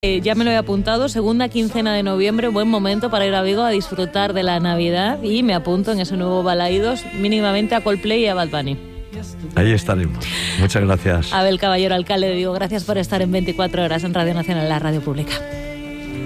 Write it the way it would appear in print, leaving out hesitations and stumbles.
Ya me lo he apuntado, segunda quincena de noviembre, buen momento para ir a Vigo a disfrutar de la Navidad, y me apunto en ese nuevo Balaídos mínimamente a Coldplay y a Bad Bunny. Ahí estaremos. Muchas gracias. Abel Caballero, alcalde de Vigo, gracias por estar en 24 horas en Radio Nacional, la radio pública.